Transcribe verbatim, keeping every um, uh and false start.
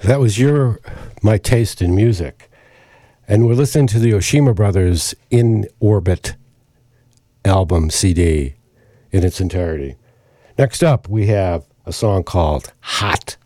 That was your My Taste in Music. And we're listening to the Oshima Brothers In Orbit album C D in its entirety. Next up, we have a song called Hot.